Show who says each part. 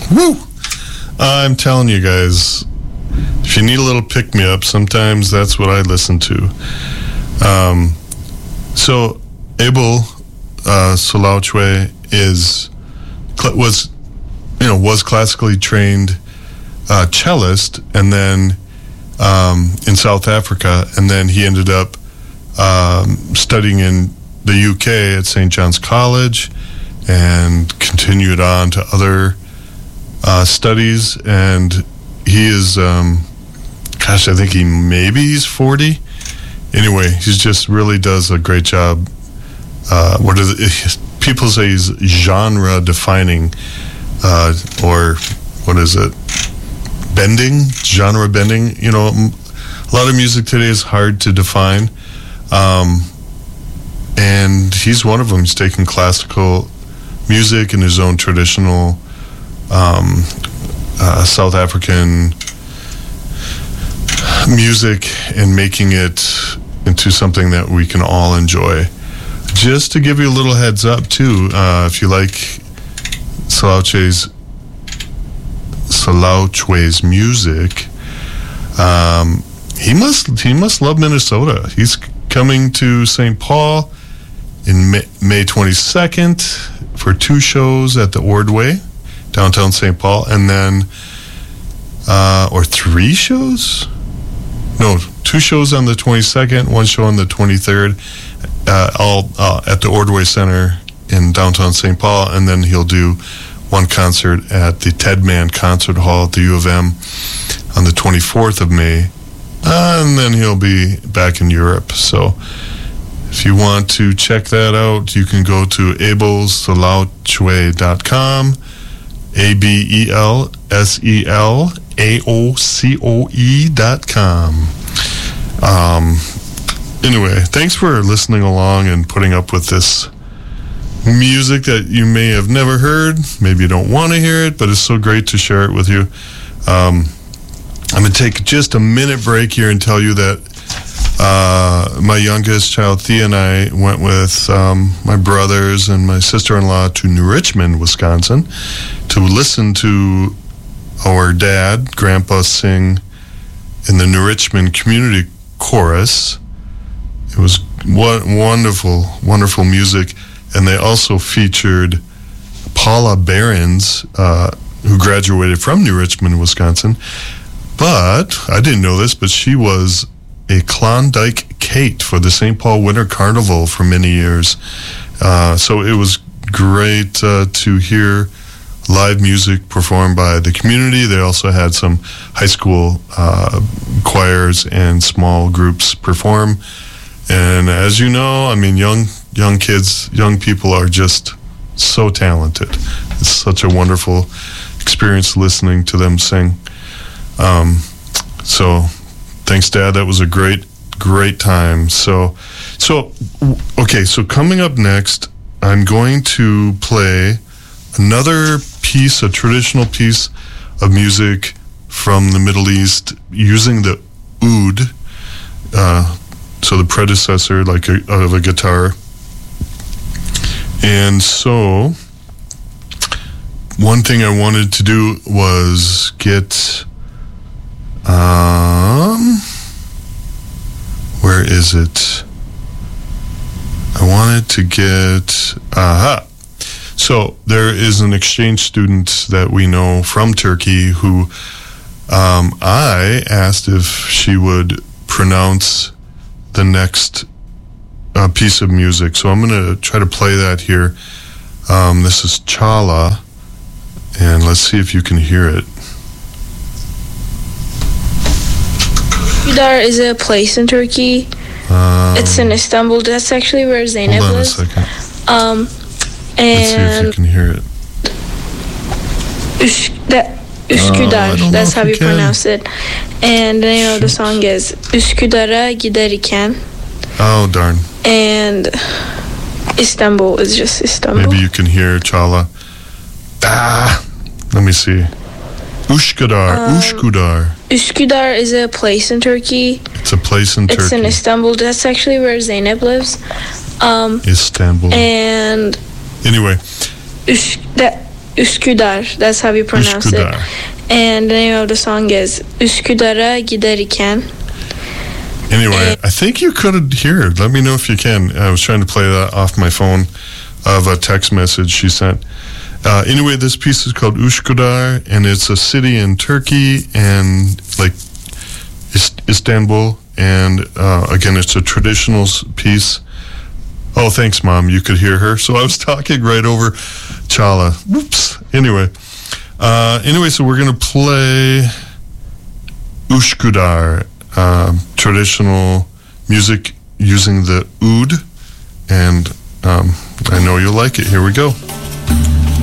Speaker 1: Woo! I'm telling you guys, if you need a little pick-me-up, sometimes that's what I listen to. So Abel Solauchwe was classically trained cellist, and then in South Africa, and then he ended up studying in the UK at St. John's College, and continued on to other studies. And he is, I think he's 40. Anyway, he just really does a great job. People say he's genre defining, or what is it? Genre bending. You know, a lot of music today is hard to define. And he's one of them. He's taking classical music and his own traditional South African music and making it into something that we can all enjoy. Just to give you a little heads up too, if you like Solauchwe's music, he must love Minnesota. He's coming to St. Paul in May 22nd for 2 shows at the Ordway, downtown St. Paul, and then or 3 shows? No, 2 shows on the 22nd, 1 show on the 23rd, all at the Ordway Center in downtown St. Paul, and then he'll do 1 concert at the Ted Mann Concert Hall at the U of M on the 24th of May, and then he'll be back in Europe. So if you want to check that out, you can go to abelsolauchwe.com, ABELSELAOCOE.com. Anyway, thanks for listening along and putting up with this music that you may have never heard. Maybe you don't want to hear it, but it's so great to share it with you. I'm going to take just a minute break here and tell you that my youngest child, Thea, and I went with my brothers and my sister-in-law to New Richmond, Wisconsin, to listen to our dad, Grandpa, sing in the New Richmond Community Chorus. It was wonderful, wonderful music. And they also featured Paula Behrens, who graduated from New Richmond, Wisconsin. But I didn't know this, but she was a Klondike Kate for the St. Paul Winter Carnival for many years. So it was great to hear live music performed by the community. They also had some high school choirs and small groups perform. And as you know, I mean, young kids, young people are just so talented. It's such a wonderful experience listening to them sing. So thanks, Dad. That was a great time. So coming up next, I'm going to play another piece, a traditional piece of music from the Middle East using the oud, so the predecessor of a guitar. And so one thing I wanted to do was get where is it? I wanted to get so there is an exchange student that we know from Turkey who I asked if she would pronounce the next piece of music. So I'm going to try to play that here. This is Çağla, and let's see if you can hear it.
Speaker 2: Üsküdar is a place in Turkey. It's in Istanbul. That's actually where Zeynep lives.
Speaker 1: Hold on a second. Let's see if you can hear it.
Speaker 2: Üsküdar, that's how you pronounce it. And the name of the song is Üsküdar'a giderken.
Speaker 1: Oh, darn.
Speaker 2: And Istanbul is just Istanbul.
Speaker 1: Maybe you can hear Çağla. Let me see. Üsküdar.
Speaker 2: Üsküdar is a place in Turkey.
Speaker 1: It's a place in Turkey.
Speaker 2: It's in Istanbul. That's actually where Zeynep lives.
Speaker 1: Istanbul.
Speaker 2: And
Speaker 1: anyway.
Speaker 2: Üsküdar. That's how you pronounce
Speaker 1: Üsküdar.
Speaker 2: it. And the name of the song is Üsküdar'a Giderken.
Speaker 1: Anyway, I think you could hear it. Let me know if you can. I was trying to play that off my phone of a text message she sent. Anyway, this piece is called Üsküdar, and it's a city in Turkey and like Istanbul. And again, it's a traditional piece. Oh, thanks, Mom. You could hear her. So I was talking right over Çağla. Whoops. Anyway, so we're going to play Üsküdar, traditional music using the oud. And I know you'll like it. Here we go.